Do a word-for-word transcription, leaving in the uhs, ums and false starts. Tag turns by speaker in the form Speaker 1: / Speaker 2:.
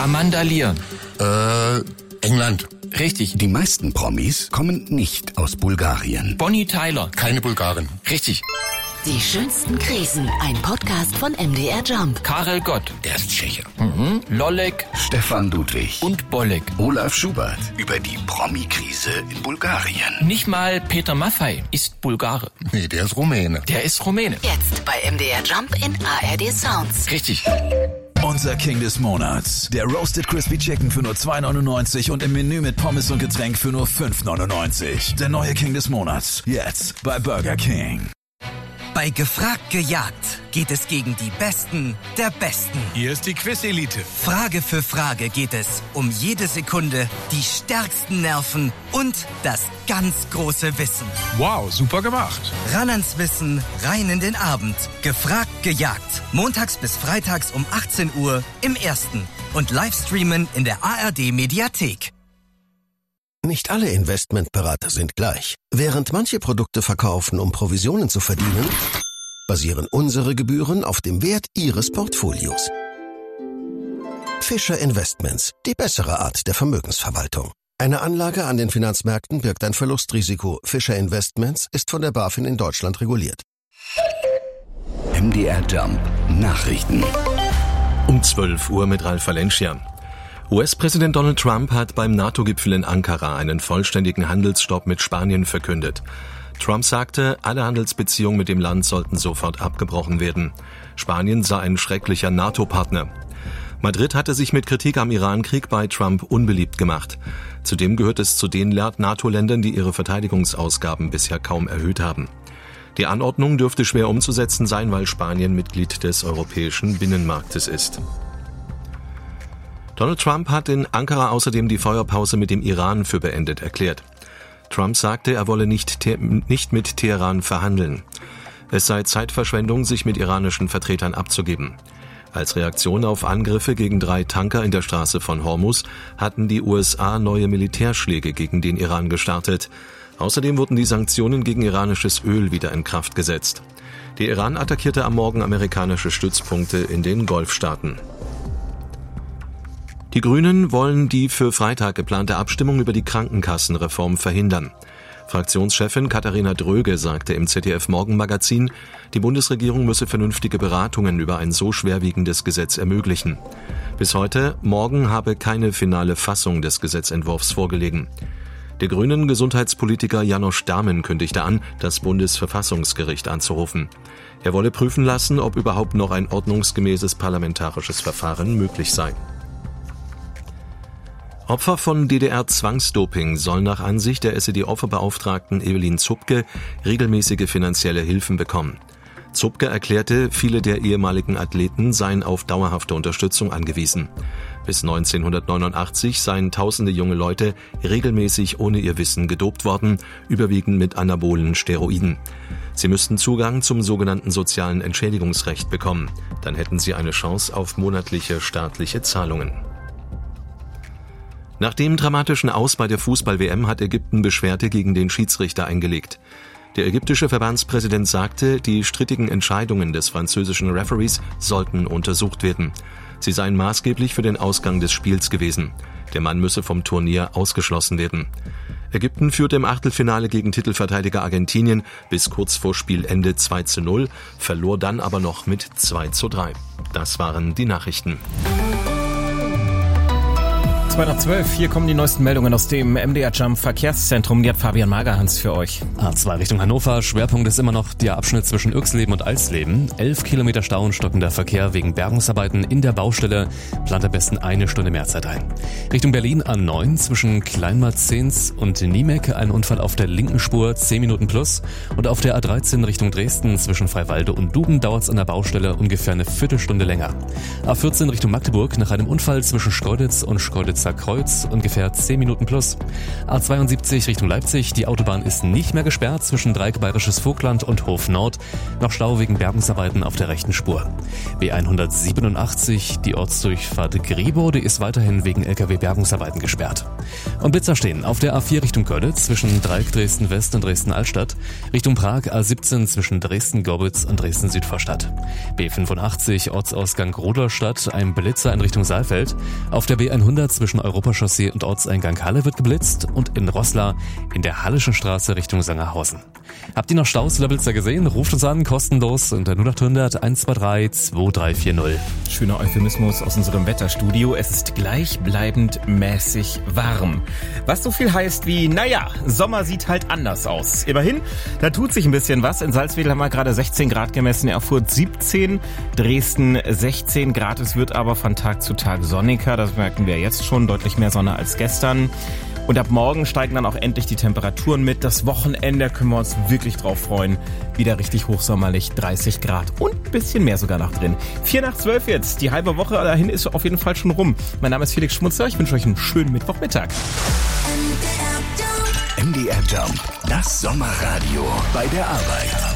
Speaker 1: Amanda Lear.
Speaker 2: Äh, England.
Speaker 1: Richtig.
Speaker 3: Die meisten Promis kommen nicht aus Bulgarien.
Speaker 1: Bonnie Tyler.
Speaker 2: Keine Bulgarin.
Speaker 1: Richtig.
Speaker 4: Die schönsten Krisen, ein Podcast von M D R Jump.
Speaker 1: Karel Gott.
Speaker 2: Der ist Tscheche.
Speaker 1: Mhm. Lollek.
Speaker 3: Stefan Ludwig.
Speaker 1: Und Bolek.
Speaker 3: Olaf Schubert über die Promi-Krise in Bulgarien.
Speaker 1: Nicht mal Peter Maffay ist Bulgare.
Speaker 2: Nee, der ist Rumäne.
Speaker 1: Der ist Rumäne.
Speaker 4: Jetzt bei M D R Jump in A R D Sounds.
Speaker 1: Richtig.
Speaker 5: Unser King des Monats. Der Roasted Crispy Chicken für nur zwei neunundneunzig und im Menü mit Pommes und Getränk für nur fünf neunundneunzig. Der neue King des Monats. Jetzt bei Burger King.
Speaker 6: Bei Gefragt gejagt geht es gegen die Besten der Besten.
Speaker 7: Hier ist die Quiz-Elite.
Speaker 6: Frage für Frage geht es um jede Sekunde, die stärksten Nerven und das ganz große Wissen.
Speaker 7: Wow, super gemacht.
Speaker 6: Ran ans Wissen, rein in den Abend. Gefragt gejagt. Montags bis freitags um achtzehn Uhr im Ersten. Und Livestreamen in der A R D-Mediathek.
Speaker 8: Nicht alle Investmentberater sind gleich. Während manche Produkte verkaufen, um Provisionen zu verdienen, basieren unsere Gebühren auf dem Wert Ihres Portfolios. Fischer Investments, die bessere Art der Vermögensverwaltung. Eine Anlage an den Finanzmärkten birgt ein Verlustrisiko. Fischer Investments ist von der BaFin in Deutschland reguliert.
Speaker 3: M D R Jump Nachrichten.
Speaker 9: Um zwölf Uhr mit Ralf Valencia. U S-Präsident Donald Trump hat beim NATO-Gipfel in Ankara einen vollständigen Handelsstopp mit Spanien verkündet. Trump sagte, alle Handelsbeziehungen mit dem Land sollten sofort abgebrochen werden. Spanien sei ein schrecklicher NATO-Partner. Madrid hatte sich mit Kritik am Iran-Krieg bei Trump unbeliebt gemacht. Zudem gehört es zu den NATO-Ländern, die ihre Verteidigungsausgaben bisher kaum erhöht haben. Die Anordnung dürfte schwer umzusetzen sein, weil Spanien Mitglied des europäischen Binnenmarktes ist. Donald Trump hat in Ankara außerdem die Feuerpause mit dem Iran für beendet erklärt. Trump sagte, er wolle nicht, nicht mit Teheran verhandeln. Es sei Zeitverschwendung, sich mit iranischen Vertretern abzugeben. Als Reaktion auf Angriffe gegen drei Tanker in der Straße von Hormuz hatten die U S A neue Militärschläge gegen den Iran gestartet. Außerdem wurden die Sanktionen gegen iranisches Öl wieder in Kraft gesetzt. Der Iran attackierte am Morgen amerikanische Stützpunkte in den Golfstaaten. Die Grünen wollen die für Freitag geplante Abstimmung über die Krankenkassenreform verhindern. Fraktionschefin Katharina Dröge sagte im Z D F-Morgenmagazin, die Bundesregierung müsse vernünftige Beratungen über ein so schwerwiegendes Gesetz ermöglichen. Bis heute, morgen habe keine finale Fassung des Gesetzentwurfs vorgelegen. Der grünen Gesundheitspolitiker Janosch Dahmen kündigte an, das Bundesverfassungsgericht anzurufen. Er wolle prüfen lassen, ob überhaupt noch ein ordnungsgemäßes parlamentarisches Verfahren möglich sei. Opfer von D D R-Zwangsdoping sollen nach Ansicht der S E D-Opferbeauftragten Evelyn Zupke regelmäßige finanzielle Hilfen bekommen. Zupke erklärte, viele der ehemaligen Athleten seien auf dauerhafte Unterstützung angewiesen. Bis neunzehnhundertneunundachtzig seien tausende junge Leute regelmäßig ohne ihr Wissen gedopt worden, überwiegend mit anabolen Steroiden. Sie müssten Zugang zum sogenannten sozialen Entschädigungsrecht bekommen. Dann hätten sie eine Chance auf monatliche staatliche Zahlungen. Nach dem dramatischen Aus bei der Fußball-W M hat Ägypten Beschwerde gegen den Schiedsrichter eingelegt. Der ägyptische Verbandspräsident sagte, die strittigen Entscheidungen des französischen Referees sollten untersucht werden. Sie seien maßgeblich für den Ausgang des Spiels gewesen. Der Mann müsse vom Turnier ausgeschlossen werden. Ägypten führte im Achtelfinale gegen Titelverteidiger Argentinien bis kurz vor Spielende zwei zu null, verlor dann aber noch mit zwei zu drei. Das waren die Nachrichten.
Speaker 10: zwei nach zwölf, hier kommen die neuesten Meldungen aus dem M D R Jump Verkehrszentrum. Die hat Fabian Magerhans für euch.
Speaker 11: A zwei Richtung Hannover, Schwerpunkt ist immer noch der Abschnitt zwischen Irxleben und Eisleben. Elf Kilometer Stau und stockender Verkehr wegen Bergungsarbeiten in der Baustelle. Plant am besten eine Stunde mehr Zeit ein. Richtung Berlin A neun zwischen Kleinmarzens und Niemek ein Unfall auf der linken Spur, zehn Minuten plus. Und auf der A dreizehn Richtung Dresden zwischen Freiwalde und Duben dauert es an der Baustelle ungefähr eine Viertelstunde länger. A vierzehn Richtung Magdeburg nach einem Unfall zwischen Schkeuditz und Schkeuditz Görlitzer Kreuz ungefähr zehn Minuten plus. A zweiundsiebzig Richtung Leipzig, die Autobahn ist nicht mehr gesperrt zwischen Dreieck Bayerisches Vogtland und Hof Nord. Noch Stau wegen Bergungsarbeiten auf der rechten Spur. B hundertsiebenundachtzig, die Ortsdurchfahrt Grebo, die ist weiterhin wegen L K W-Bergungsarbeiten gesperrt. Und Blitzer stehen auf der A vier Richtung Görlitz zwischen Dreieck Dresden West und Dresden Altstadt. Richtung Prag A siebzehn zwischen Dresden-Gorbitz und Dresden Südvorstadt. B fünfundachtzig Ortsausgang Rudolstadt, ein Blitzer in Richtung Saalfeld. Auf der B hundert zwischen Europachaussee und Ortseingang Halle wird geblitzt und in Roßla in der Hallischen Straße Richtung Sangerhausen. Habt ihr noch Staus oder Blitzer gesehen? Ruft uns an, kostenlos unter null acht hundert eins zwei drei zwei drei vier null.
Speaker 10: Schöner Euphemismus aus unserem Wetterstudio. Es ist gleichbleibend mäßig warm. Was so viel heißt wie, naja, Sommer sieht halt anders aus. Immerhin, da tut sich ein bisschen was. In Salzwedel haben wir gerade sechzehn Grad gemessen, Erfurt siebzehn, Dresden sechzehn Grad. Es wird aber von Tag zu Tag sonniger. Das merken wir jetzt schon, deutlich mehr Sonne als gestern. Und ab morgen steigen dann auch endlich die Temperaturen mit. Das Wochenende können wir uns wirklich drauf freuen. Wieder richtig hochsommerlich, dreißig Grad und ein bisschen mehr sogar noch drin. vier nach zwölf jetzt, die halbe Woche dahin ist auf jeden Fall schon rum. Mein Name ist Felix Schmutzer, ich wünsche euch einen schönen Mittwochmittag.
Speaker 3: M D R Jump, das Sommerradio bei der Arbeit.